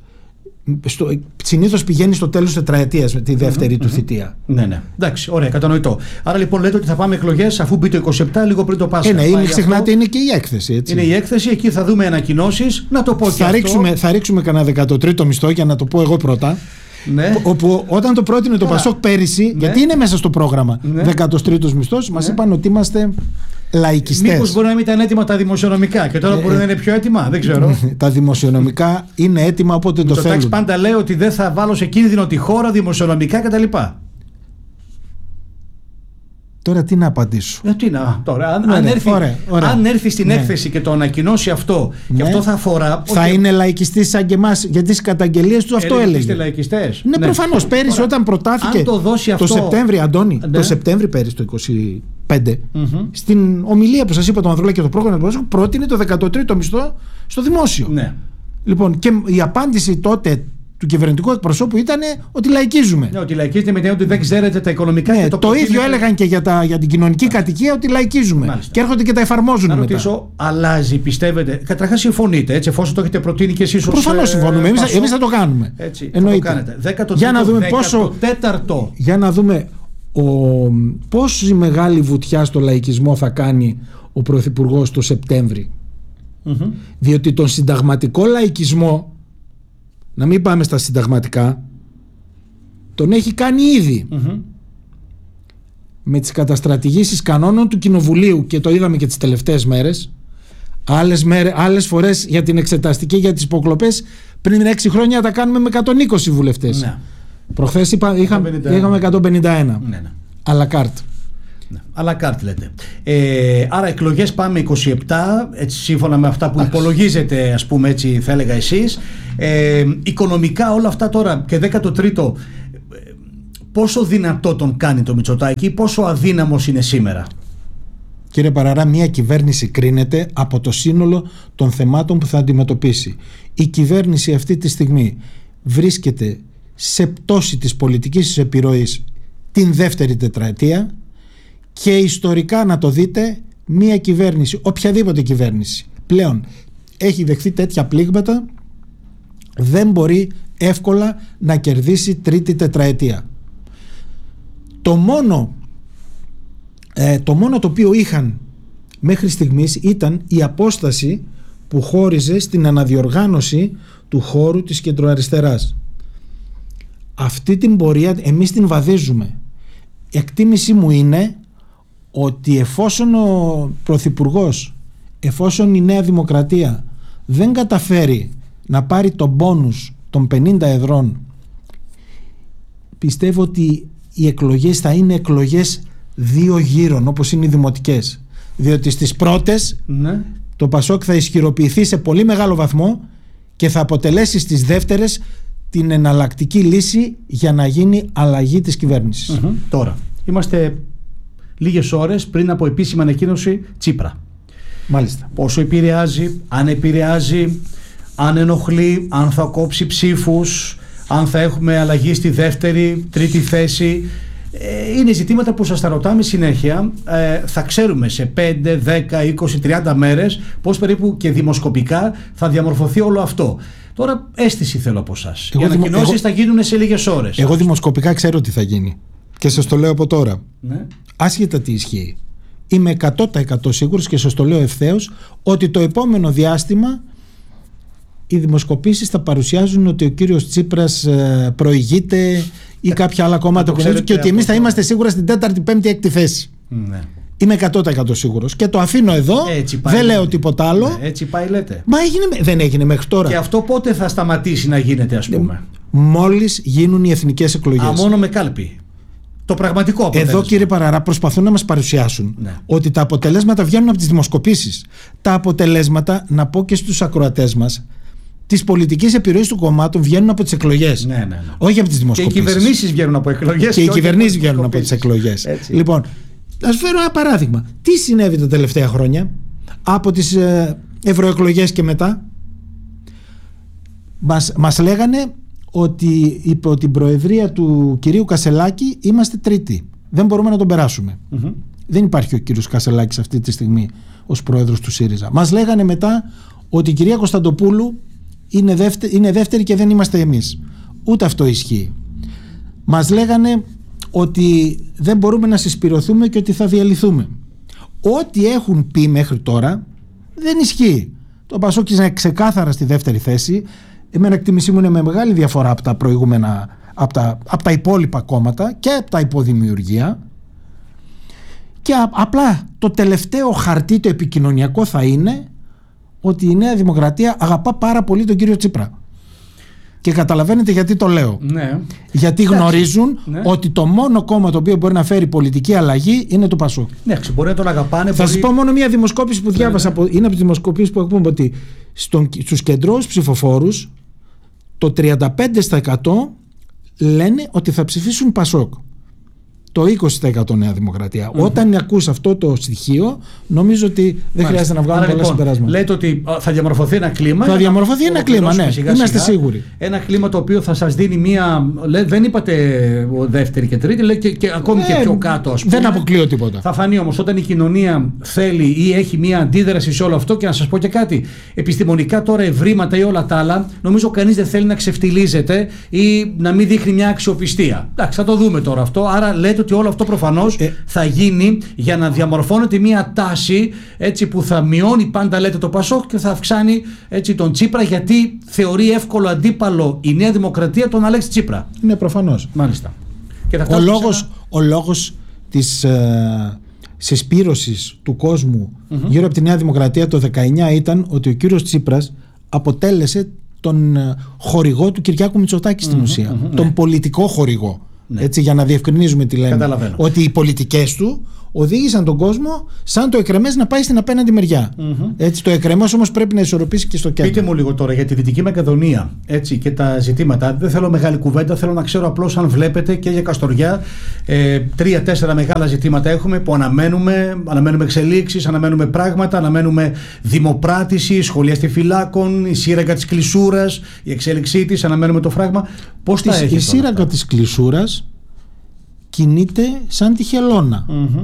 Συνήθως πηγαίνει στο τέλος τετραετίας με τη δεύτερη mm-hmm, του mm-hmm. θητεία. Ναι, ναι. Εντάξει, ωραία, κατανοητό. Άρα λοιπόν λέτε ότι θα πάμε εκλογές αφού μπει το είκοσι επτά, λίγο πριν το Πάσχα. Ε, ναι, είναι, ξεχνάτε, είναι και η έκθεση. Έτσι. Είναι η έκθεση, εκεί θα δούμε ανακοινώσεις. Να το πω θα και ρίξουμε, αυτό. Θα ρίξουμε κανένα δεκατοτρίτο μισθό, για να το πω εγώ πρώτα. Ναι. Όπου όταν το πρότεινε το Πασόκ πέρυσι, ναι. γιατί είναι μέσα στο πρόγραμμα ναι. δεκατός τρίτος μισθός, ναι. μας είπαν ότι είμαστε λαϊκιστές. Μήπως μπορεί να μην ήταν έτοιμα τα δημοσιονομικά και τώρα ε, μπορεί να είναι πιο έτοιμα, δεν ξέρω. Τα δημοσιονομικά είναι έτοιμα όποτε το θέλουν. Το πάντα λέει ότι δεν θα βάλω σε κίνδυνο τη χώρα δημοσιονομικά κτλ. Τώρα τι να απαντήσω. Ε, τι να, τώρα, αν, ναι, αν, ναι, έρθει, ωραία, ωραία. αν έρθει στην ναι. έκθεση και το ανακοινώσει αυτό, ναι. και αυτό θα αφορά. Θα ότι... είναι λαϊκιστής σαν και εμάς, γιατί στις καταγγελίες του αυτό έλεγε. Είστε λαϊκιστές. Ναι, ναι, προφανώς. Πέρυσι ωραία. Όταν προτάθηκε. Το, δώσει αυτό... το Σεπτέμβρη, Αντώνη, ναι. το Σεπτέμβρη πέρυσι το είκοσι πέντε, mm-hmm. στην ομιλία που σας είπα τον Ανδρούλα και το πρόγραμμα του Πασόκ, πρότεινε το δεκατοτρίτο μισθό στο δημόσιο. Ναι. Λοιπόν, και η απάντηση τότε του κυβερνητικού εκπροσώπου ήταν ότι λαϊκίζουμε. Ναι, ότι λαϊκίζετε με την έννοια ότι δεν ξέρετε τα οικονομικά. Ναι, και το το προτείνετε... ίδιο έλεγαν και για, τα, για την κοινωνική Μάλιστα. κατοικία, ότι λαϊκίζουμε. Μάλιστα. Και έρχονται και τα εφαρμόζουν να μετά. Να ρωτήσω, αλλάζει, πιστεύετε. Καταρχάς συμφωνείτε, έτσι, εφόσον το έχετε προτείνει και εσείς ως. Προφανώς συμφωνούμε. Εμείς, εμείς θα το κάνουμε. Έτσι, εννοείται. Θα το κάνετε. Δέκατο για να δούμε δέκατο πόσο. Τέταρτο. Για να δούμε ο, πόση μεγάλη βουτιά στο λαϊκισμό θα κάνει ο Πρωθυπουργός το Σεπτέμβρη. Mm-hmm. Διότι τον συνταγματικό λαϊκισμό, να μην πάμε στα συνταγματικά, τον έχει κάνει ήδη. Mm-hmm. Με τις καταστρατηγήσεις κανόνων του Κοινοβουλίου, και το είδαμε και τις τελευταίες μέρες. Άλλες, μέρες, άλλες φορές για την εξεταστική, για τις υποκλοπές, πριν έξι χρόνια τα κάνουμε με εκατόν είκοσι βουλευτές. Ναι. Προχθές είπα, είχα, είχαμε εκατόν πενήντα ένα. Ναι, ναι. À la carte. À la carte λέτε. Ε, άρα εκλογές πάμε είκοσι επτά, έτσι, σύμφωνα με αυτά που Άξι. υπολογίζετε, ας πούμε, έτσι θα έλεγα εσείς. Ε, οικονομικά όλα αυτά τώρα, και δέκατο τρίτο, πόσο δυνατό τον κάνει το Μητσοτάκη, πόσο αδύναμος είναι σήμερα? Κύριε Παραρά, μια κυβέρνηση κρίνεται από το σύνολο των θεμάτων που θα αντιμετωπίσει. Η κυβέρνηση αυτή τη στιγμή βρίσκεται σε πτώση της πολιτικής της επιρροής την δεύτερη τετραετία, και ιστορικά να το δείτε, μια κυβέρνηση, οποιαδήποτε κυβέρνηση πλέον έχει δεχθεί τέτοια πλήγματα, δεν μπορεί εύκολα να κερδίσει τρίτη τετραετία. Το μόνο, ε, το μόνο το οποίο είχαν μέχρι στιγμής ήταν η απόσταση που χώριζε στην αναδιοργάνωση του χώρου της κεντροαριστεράς. Αυτή την πορεία εμείς την βαδίζουμε. Η εκτίμηση μου είναι ότι εφόσον ο Πρωθυπουργός, εφόσον η Νέα Δημοκρατία δεν καταφέρει να πάρει τον μπόνους των πενήντα εδρών, πιστεύω ότι οι εκλογές θα είναι εκλογές δύο γύρων, όπως είναι οι δημοτικές. Διότι στις πρώτες ναι. το Πασόκ θα ισχυροποιηθεί σε πολύ μεγάλο βαθμό και θα αποτελέσει στις δεύτερες την εναλλακτική λύση για να γίνει αλλαγή της κυβέρνησης. Mm-hmm. Τώρα, είμαστε λίγες ώρες πριν από επίσημη ανακοίνωση Τσίπρα. Μάλιστα. Πόσο επηρεάζει, αν επηρεάζει, αν ενοχλεί, αν θα κόψει ψήφους, αν θα έχουμε αλλαγή στη δεύτερη, τρίτη θέση. Ε, είναι ζητήματα που σας τα ρωτάμε συνέχεια. Ε, θα ξέρουμε σε πέντε, δέκα, είκοσι, τριάντα μέρες πώς περίπου και δημοσκοπικά θα διαμορφωθεί όλο αυτό. Τώρα αίσθηση θέλω από εσάς. Οι ανακοινώσεις εγώ... θα γίνουν σε λίγες ώρες. Εγώ δημοσκοπικά ξέρω τι θα γίνει. Και σας το λέω από τώρα. Ναι. Άσχετα τι ισχύει. Είμαι εκατό τοις εκατό σίγουρος και σας το λέω ευθέως ότι το επόμενο διάστημα οι δημοσκοπήσεις θα παρουσιάζουν ότι ο κύριος Τσίπρας ε, προηγείται ή κάποια άλλα κόμματα που και ότι εμείς θα είμαστε σίγουρα στην τέταρτη, πέμπτη, έκτη θέση. Ναι. Είμαι εκατό τοις εκατό σίγουρος και το αφήνω εδώ, πάει, δεν λέω τίποτα άλλο. Ναι, έτσι πάει λέτε. Μα έγινε, δεν έγινε μέχρι τώρα. Και αυτό πότε θα σταματήσει να γίνεται, ας πούμε? Μόλις γίνουν οι εθνικές εκλογές. Α, μόνο με κάλπη. Το πραγματικό αποτέλεσμα. Εδώ, κύριε Παραρά, προσπαθούν να μας παρουσιάσουν ναι. ότι τα αποτελέσματα βγαίνουν από τις δημοσκοπήσεις. Τα αποτελέσματα, να πω και στους ακροατές μας, της πολιτικής επιρροής του κομμάτων βγαίνουν από τις εκλογές. Ναι, ναι, ναι. Όχι από τις δημοσκοπήσεις. Και οι κυβερνήσεις βγαίνουν από εκλογές. Και, και οι κυβερνήσεις βγαίνουν από τις εκλογές. Έτσι. Λοιπόν, ας φέρω ένα παράδειγμα. Τι συνέβη τα τελευταία χρόνια από τις ε, ευρωεκλογές και μετά? Μας, μας λέγανε ότι υπό την προεδρία του κυρίου Κασελάκη είμαστε τρίτη. Δεν μπορούμε να τον περάσουμε. Mm-hmm. Δεν υπάρχει ο κύριος Κασελάκης αυτή τη στιγμή ως πρόεδρος του ΣΥΡΙΖΑ. Μας λέγανε μετά ότι η κυρία Κωνσταντοπούλου είναι δεύτερη, είναι δεύτερη και δεν είμαστε εμείς. Ούτε αυτό ισχύει. Μας λέγανε ότι δεν μπορούμε να συσπηρωθούμε και ότι θα διαλυθούμε. Ό,τι έχουν πει μέχρι τώρα δεν ισχύει. Το Πασόκ είναι ξεκάθαρα στη δεύτερη θέση. Εμένα εκτίμησή μου είναι με μεγάλη διαφορά από τα προηγούμενα, από τα, από τα υπόλοιπα κόμματα και από τα υποδημιουργία. Και α, απλά το τελευταίο χαρτί το επικοινωνιακό θα είναι ότι η Νέα Δημοκρατία αγαπά πάρα πολύ τον κύριο Τσίπρα. Και καταλαβαίνετε γιατί το λέω. Ναι. Γιατί γνωρίζουν ναι. ότι το μόνο κόμμα το οποίο μπορεί να φέρει πολιτική αλλαγή είναι το Πασόκ. Ναι, μπορεί να τον αγαπάνε. Θα μπορεί... σας πω μόνο μια δημοσκόπηση που διάβασα. Ναι, ναι. Από, είναι από τις δημοσκοπήσεις που έχουμε ότι στον, στους κεντρώους ψηφοφόρους το τριάντα πέντε τοις εκατό λένε ότι θα ψηφίσουν Πασόκ. το είκοσι τοις εκατό Νέα Δημοκρατία. Mm-hmm. Όταν ακούς αυτό το στοιχείο, νομίζω ότι δεν Μάλιστα. χρειάζεται να βγάλουμε πολλά λοιπόν, συμπεράσματα. Λέτε ότι θα διαμορφωθεί ένα κλίμα. Θα διαμορφωθεί ένα κλίμα, ναι. Σιγά, Είμαστε σιγά. σίγουροι. Ένα κλίμα το οποίο θα σας δίνει μία. Λέ, δεν είπατε δεύτερη και τρίτη, λέει και, και ακόμη ε, και πιο κάτω, ας πούμε. Δεν αποκλείω τίποτα. Θα φανεί όμως όταν η κοινωνία θέλει ή έχει μία αντίδραση σε όλο αυτό. Και να σας πω και κάτι. Επιστημονικά τώρα ευρήματα ή όλα τα άλλα, νομίζω κανείς δεν θέλει να ξεφτιλίζεται ή να μην δείχνει μια αξιοπιστία. Εντάξει, θα το δούμε τώρα αυτό. Άρα λέτε ότι όλο αυτό προφανώς ε, θα γίνει για να διαμορφώνεται μια τάση έτσι, που θα μειώνει πάντα, λέτε, το Πασόκ και θα αυξάνει έτσι, τον Τσίπρα, γιατί θεωρεί εύκολο αντίπαλο η Νέα Δημοκρατία τον Αλέξη Τσίπρα. Ναι, προφανώς. Μάλιστα. Και θα ο, λόγος, ένα... ο λόγος της ε, συσπήρωσης του κόσμου mm-hmm. γύρω από τη Νέα Δημοκρατία το δεκαεννιά ήταν ότι ο κύριος Τσίπρας αποτέλεσε τον χορηγό του Κυριάκου Μητσοτάκη στην mm-hmm, ουσία. Mm-hmm, τον ναι. πολιτικό χορηγό. Ναι. Έτσι, για να διευκρινίζουμε τι λέμε. Ότι οι πολιτικές του οδήγησαν τον κόσμο σαν το εκρεμές να πάει στην απέναντι μεριά. Mm-hmm. Έτσι, το εκρεμές όμως πρέπει να ισορροπήσει και στο κέντρο. Πείτε μου λίγο τώρα για τη Δυτική Μακεδονία, έτσι, και τα ζητήματα. Δεν θέλω μεγάλη κουβέντα, θέλω να ξέρω απλώς αν βλέπετε και για Καστοριά. Ε, Τρία-τέσσερα μεγάλα ζητήματα έχουμε που αναμένουμε. Αναμένουμε εξελίξεις, αναμένουμε πράγματα, αναμένουμε δημοπράτηση, σχολεία στη Φυλάκων, η σύραγγα της Κλεισούρας, η εξέλιξή της, αναμένουμε το φράγμα. Πώς τα έχει? Η σύραγγα της Κλεισούρας κινείται σαν τη χελώνα. Mm-hmm.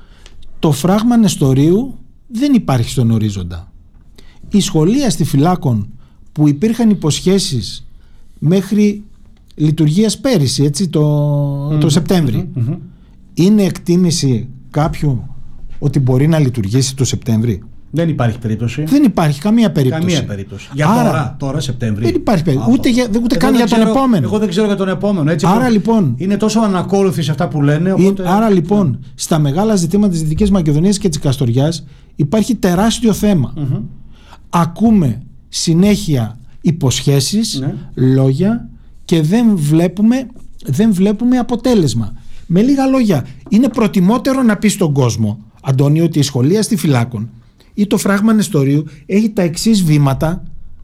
Το φράγμα Νεστορίου δεν υπάρχει στον ορίζοντα. Η σχολεία στη Φυλάκων που υπήρχαν υποσχέσεις μέχρι λειτουργίας πέρυσι, έτσι, το, mm-hmm. το Σεπτέμβρη, mm-hmm. είναι εκτίμηση κάποιου ότι μπορεί να λειτουργήσει το Σεπτέμβρη? Δεν υπάρχει περίπτωση. Δεν υπάρχει καμία περίπτωση. Καμία περίπτωση. Για Άρα, τώρα, τώρα Σεπτέμβρη. Δεν υπάρχει περίπτωση. Ούτε, για, ούτε καν για ξέρω, τον επόμενο. Εγώ δεν ξέρω για τον επόμενο. Έτσι, άρα που, λοιπόν. Είναι τόσο ανακόλουθοι σε αυτά που λένε. Οπότε... Άρα λοιπόν, yeah. στα μεγάλα ζητήματα της Δυτικής Μακεδονίας και της Καστοριάς υπάρχει τεράστιο θέμα. Mm-hmm. Ακούμε συνέχεια υποσχέσεις, yeah. λόγια και δεν βλέπουμε, δεν βλέπουμε αποτέλεσμα. Με λίγα λόγια, είναι προτιμότερο να πει στον κόσμο, Αντώνη, ότι η σχολεία στη Φυλάκων ή το φράγμα Νεστορίου έχει τα εξής βήματα,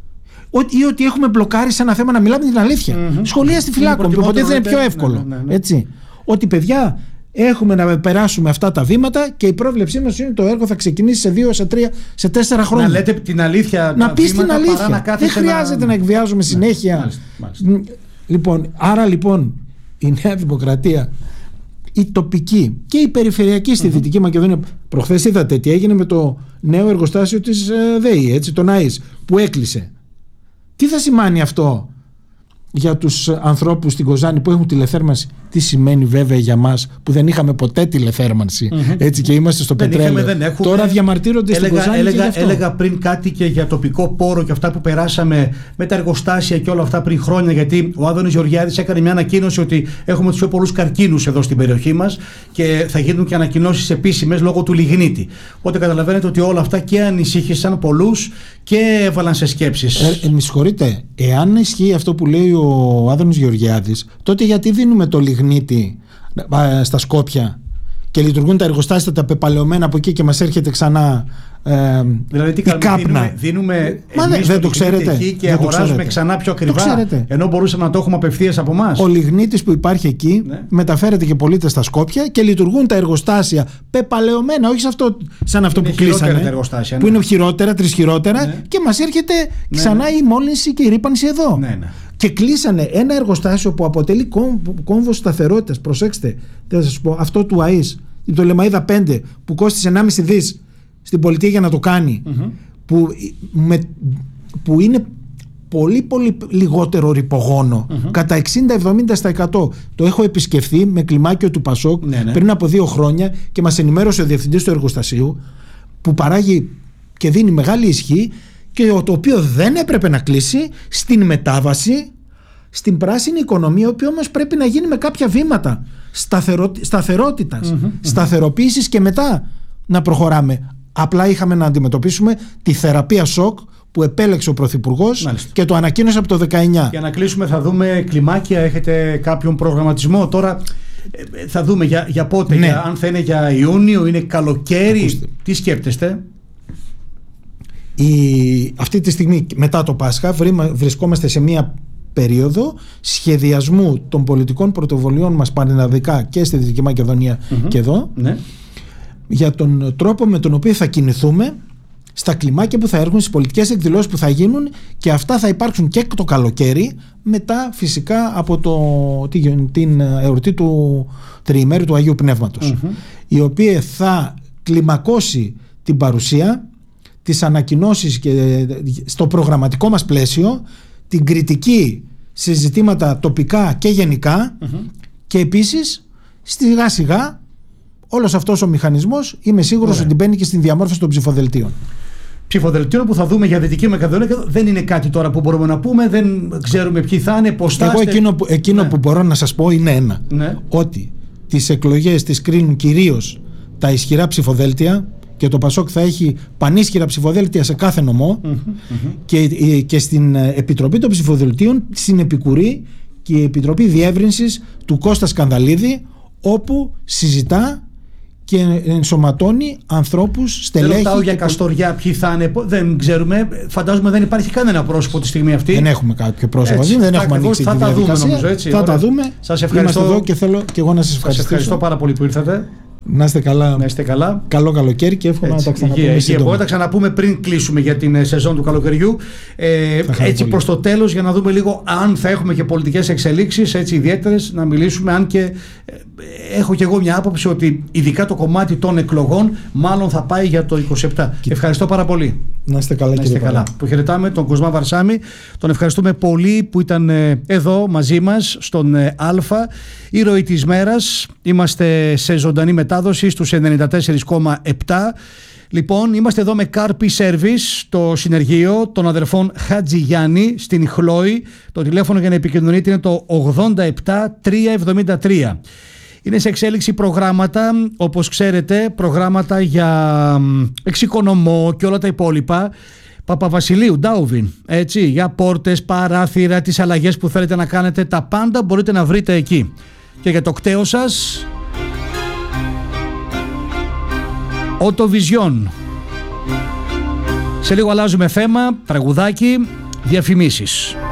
ή ότι έχουμε μπλοκάρει σε ένα θέμα, να μιλάμε την αλήθεια. Mm-hmm. Σχολεία στη Φυλάκων, που ποτέ δεν είναι πιο εύκολο. Ναι, ναι, ναι. Έτσι. Ότι παιδιά, έχουμε να περάσουμε αυτά τα βήματα και η πρόβλεψή μας είναι το έργο θα ξεκινήσει σε δύο, σε τρία, σε τέσσερα χρόνια. Να λέτε την αλήθεια. Να πεις την αλήθεια. Να δεν χρειάζεται να, να εκβιάζουμε συνέχεια. Μάλιστα, μάλιστα. Λοιπόν, άρα λοιπόν η Νέα Δημοκρατία, η τοπική και η περιφερειακή στη mm-hmm. Δυτική Μακεδονία. Προχθές είδατε τι έγινε με το νέο εργοστάσιο της ΔΕΗ, έτσι, τον ΑΙΣ, που έκλεισε. Τι θα σημαίνει αυτό για τους ανθρώπους στην Κοζάνη που έχουν τηλεθέρμανση? Τι σημαίνει βέβαια για μας που δεν είχαμε ποτέ τηλεθέρμανση, mm-hmm. έτσι, και είμαστε στο δεν πετρέλαιο. Είχαμε, δεν έχουμε. Τώρα διαμαρτύρονται έλεγα, στην Κοζάνη. Έλεγα, και έλεγα πριν κάτι και για τοπικό πόρο και αυτά που περάσαμε με τα εργοστάσια και όλα αυτά πριν χρόνια, γιατί ο Άδωνης Γεωργιάδης έκανε μια ανακοίνωση ότι έχουμε τους πιο πολλούς καρκίνους εδώ στην περιοχή μας και θα γίνουν και ανακοινώσεις επίσημες λόγω του λιγνίτη. Οπότε καταλαβαίνετε ότι όλα αυτά και ανησύχησαν πολλούς και έβαλαν σε σκέψεις. Ε, ε, με συγχωρείτε, εάν ισχύει αυτό που λέει ο Άδωνης Γεωργιάδης, τότε γιατί δίνουμε το λιγνίτη στα Σκόπια και λειτουργούν τα εργοστάσια τα πεπαλαιωμένα από εκεί και μας έρχεται ξανά ε, δηλαδή τι κάνουμε, δίνουμε, δίνουμε Μα δεν, δεν το ξέρετε εκεί και δεν αγοράζουμε ξέρετε. Ξανά πιο ακριβά, ενώ μπορούσαμε να το έχουμε απευθείας από εμάς. Ο λιγνίτης που υπάρχει εκεί, ναι, μεταφέρεται και πωλείται στα Σκόπια και λειτουργούν τα εργοστάσια πεπαλαιωμένα, όχι σε αυτό, σαν αυτό είναι που κλείσανε, που ναι, είναι χειρότερα, τρισχυρότερα, ναι, και μας έρχεται ξανά, ναι, η μόλυνση και η ρύπανση εδώ. Ναι, ναι. Και κλείσανε ένα εργοστάσιο που αποτελεί κόμβο σταθερότητας. Προσέξτε, θα σας πω, αυτό του ΑΙΣ, το Λεμαΐδα πέντε, που κόστησε ενάμιση δις στην πολιτεία για να το κάνει, mm-hmm, που, με, που είναι πολύ πολύ λιγότερο ρυπογόνο, mm-hmm, κατά εξήντα με εβδομήντα τοις εκατό. Το έχω επισκεφθεί με κλιμάκιο του Πασόκ, ναι, ναι, πριν από δύο χρόνια και μας ενημέρωσε ο διευθυντής του εργοστασίου, που παράγει και δίνει μεγάλη ισχύ και το οποίο δεν έπρεπε να κλείσει στην μετάβαση στην πράσινη οικονομία, η οποία όμως πρέπει να γίνει με κάποια βήματα σταθερο, σταθερότητας, mm-hmm, σταθεροποίησης και μετά να προχωράμε. Απλά είχαμε να αντιμετωπίσουμε τη θεραπεία σοκ που επέλεξε ο Πρωθυπουργός και το ανακοίνωσε από το δεκαεννιά. Για να κλείσουμε, θα δούμε κλιμάκια, έχετε κάποιον προγραμματισμό τώρα? Θα δούμε για, για πότε, ναι, για, αν θα είναι για Ιούνιο, είναι καλοκαίρι. Ακούστε. Τι σκέπτεστε? Η, αυτή τη στιγμή μετά το Πάσχα βρισκόμαστε σε μια περίοδο σχεδιασμού των πολιτικών πρωτοβολιών μας πανελλαδικά και στη Δυτική Μακεδονία mm-hmm. και εδώ, ναι. για τον τρόπο με τον οποίο θα κινηθούμε στα κλιμάκια που θα έρχουν, στις πολιτικές εκδηλώσεις που θα γίνουν, και αυτά θα υπάρξουν και το καλοκαίρι, μετά φυσικά από το, την, την εορτή του τριημέρου του Αγίου Πνεύματος, mm-hmm. η οποία θα κλιμακώσει την παρουσία, τις ανακοινώσεις και στο προγραμματικό μας πλαίσιο, την κριτική σε ζητήματα τοπικά και γενικά, mm-hmm. και επίσης σιγά σιγά όλος αυτός ο μηχανισμός είμαι σίγουρος Ωραία. ότι μπαίνει και στην διαμόρφωση των ψηφοδελτίων. Ψηφοδελτίων που θα δούμε για Δυτική Μακεδονία δεν είναι κάτι τώρα που μπορούμε να πούμε, δεν ξέρουμε ποιοι θα είναι, πώς θα. Εγώ εκείνο, που, εκείνο ναι. που μπορώ να σας πω είναι ένα, ναι. ότι τις εκλογές τις κρίνουν κυρίως τα ισχυρά ψηφοδέλτια, και το Πασόκ θα έχει πανίσχυρα ψηφοδέλτια σε κάθε νομό, mm-hmm, mm-hmm. Και, και στην Επιτροπή των Ψηφοδελτίων συνεπικουρεί και η Επιτροπή Διεύρυνσης του Κώστα Σκανδαλίδη, όπου συζητά και ενσωματώνει ανθρώπους, στελέχη. Δεν ρωτάω για Καστοριά ποιοι θα είναι, δεν ξέρουμε, φαντάζομαι δεν υπάρχει κανένα πρόσωπο τη στιγμή αυτή. Δεν έχουμε κάποιο πρόσωπο, έτσι, δεν έχουμε ανοίξει θα τη τα διαδικασία. Δούμε, νομίζω, έτσι, θα ωραία. τα δούμε. Σας ευχαριστώ. Είμαστε εδώ και θέλω και εγώ να σας ευχαριστήσω. Σας ευχαριστώ πάρα πολύ που ήρθατε. Να είστε καλά. Να είστε καλά. Καλό καλοκαίρι και εύχομαι έτσι, να τα ξαναπούμε. Υγεία, υγεία. Μπορούμε να τα ξαναπούμε πριν κλείσουμε για την σεζόν του καλοκαιριού. Ε, έτσι προς το τέλος, για να δούμε λίγο αν θα έχουμε και πολιτικές εξελίξεις έτσι ιδιαίτερες, να μιλήσουμε. Αν και ε, έχω και εγώ μια άποψη ότι ειδικά το κομμάτι των εκλογών μάλλον θα πάει για το είκοσι επτά. Και... Ευχαριστώ πάρα πολύ. Να είστε καλά, να είστε κύριε καλά. Που χαιρετάμε τον Κοσμά Βαρσάμι. Τον ευχαριστούμε πολύ που ήταν ε, εδώ μαζί μας στον ε, Α. Ήρωοι της μέρας. Είμαστε σε ζωντανή μετάδοση στους ενενήντα τέσσερα κόμμα επτά. Λοιπόν, είμαστε εδώ με Carpi Service, το συνεργείο των αδερφών Χατζηγιάννη στην Χλόη. Το τηλέφωνο για να επικοινωνείτε είναι το ογδόντα επτά τριακόσια εβδομήντα τρία. Είναι σε εξέλιξη προγράμματα, όπως ξέρετε, προγράμματα για εξοικονομό και όλα τα υπόλοιπα. Παπαβασιλείου, Ντάουβιν, έτσι, για πόρτες, παράθυρα, τις αλλαγές που θέλετε να κάνετε, τα πάντα μπορείτε να βρείτε εκεί. Και για το κταίο σας, Οτοβιζιόν. Σε λίγο αλλάζουμε θέμα, τραγουδάκι, διαφημίσεις.